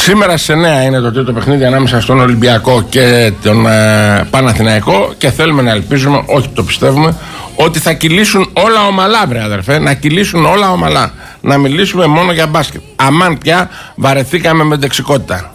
Σήμερα σε 9 είναι το τρίτο παιχνίδι ανάμεσα στον Ολυμπιακό και τον Παναθηναϊκό και θέλουμε να ελπίζουμε, όχι το πιστεύουμε, ότι θα κυλήσουν όλα ομαλά, βρε αδερφέ, να κυλήσουν όλα ομαλά. Να μιλήσουμε μόνο για μπάσκετ. Αμάν πια βαρεθήκαμε με δεξικότητα.